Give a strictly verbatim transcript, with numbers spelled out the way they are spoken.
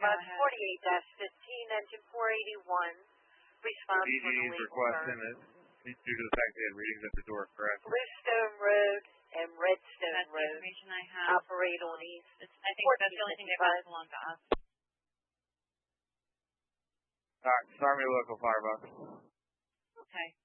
Firebug forty-eight dash fifteen, engine four eighty-one. Response D D when the is leak requesting occurred. it due to the fact they had readings at the door, correct? Bluestone Road and Redstone That's the Road information I have. operate on east. It's, I think that's the only thing they pass along to us. Alright, start me local, Firebug. Okay.